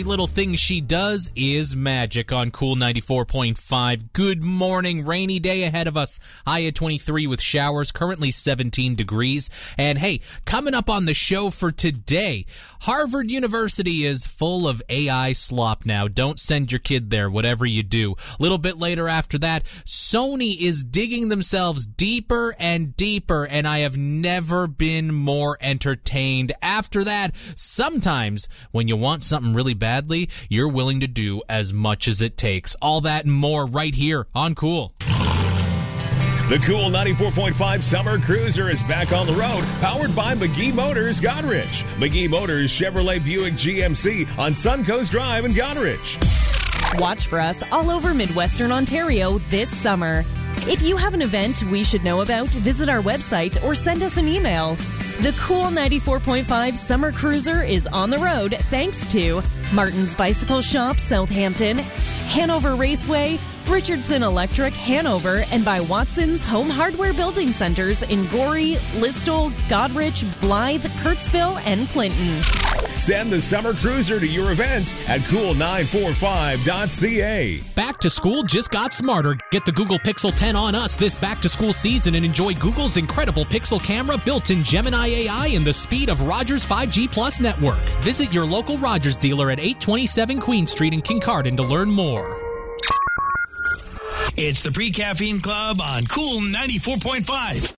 little thing she does is magic on Cool 94.5. Good morning. Rainy day ahead of us. High at 23 with showers, currently 17 degrees. And hey, coming up on the show for today, Harvard University is full of AI slop now. Don't send your kid there, whatever you do. A little bit later after that, Sony is digging themselves deeper and deeper, and I have never been more entertained. After that, sometimes when you want something really badly, you're willing to do as much as it takes. All that and more right here on Cool. The Cool 94.5 Summer Cruiser is back on the road, powered by McGee Motors, Goderich. McGee Motors Chevrolet Buick GMC on Suncoast Drive in Goderich. Watch for us all over Midwestern Ontario this summer. If you have an event we should know about, visit our website or send us an email. The Cool 94.5 Summer Cruiser is on the road thanks to Martin's Bicycle Shop, Southampton, Hanover Raceway, Richardson Electric, Hanover, and by Watson's Home Hardware Building Centers in Gorey, Listowel, Goderich, Blythe, Kurtzville, and Clinton. Send the Summer Cruiser to your events at cool945.ca. Back to school just got smarter. Get the Google Pixel 10 on us this back-to-school season and enjoy Google's incredible Pixel camera, built-in Gemini AI, and the speed of Rogers 5G Plus network. Visit your local Rogers dealer at 827 Queen Street in Kincardine to learn more. It's the Pre-Caffeine Club on Cool 94.5.